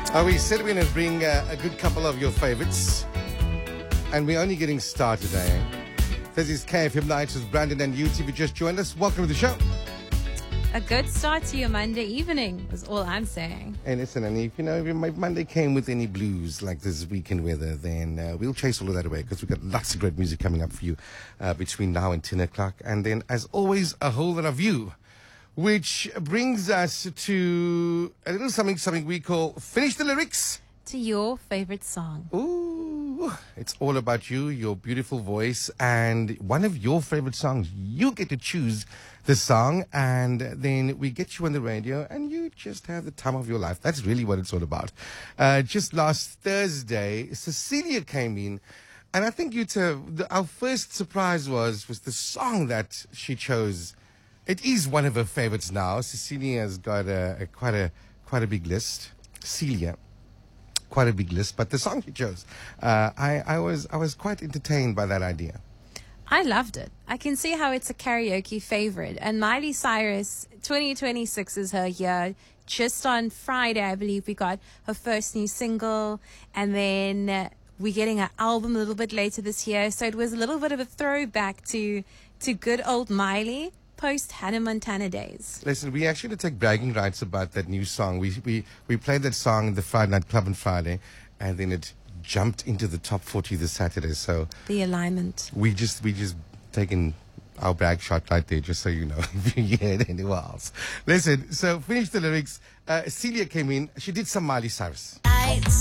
We said we're going to bring a good couple of your favorites, and we're only getting started, eh? This is KFM Nights with Brandon and you. If you just joined us, welcome to the show. A good start to your Monday evening is all I'm saying. And listen, and if my Monday came with any blues like this weekend weather, then we'll chase all of that away because we've got lots of great music coming up for you between now and 10 o'clock. And then, as always, a whole lot of you, which brings us to a little something we call Finish the Lyrics. To your favorite song. Ooh, it's all about you, your beautiful voice, and one of your favorite songs. You get to choose the song, and then we get you on the radio, and you just have the time of your life. That's really what it's all about. Just last Thursday, Cecilia came in, and I think our first surprise was the song that she chose. It is one of her favorites now. Cecilia's got quite a big list. Celia. Quite a big list, but the song she chose, I was quite entertained by that idea. I loved it. I can see how it's a karaoke favorite. And Miley Cyrus, 2026 is her year. Just on Friday, I believe, we got her first new single, and then we're getting an album a little bit later this year. So it was a little bit of a throwback to good old Miley. Post Hannah Montana days. Listen, we actually take bragging rights about that new song. We played that song in the Friday Night Club on Friday, and then it jumped into the top 40 this Saturday. So the alignment. We just taken our brag shot right there, just so you know, if you hear it anywhere else. Listen, so Finish the Lyrics. Celia came in. She did some Miley Cyrus.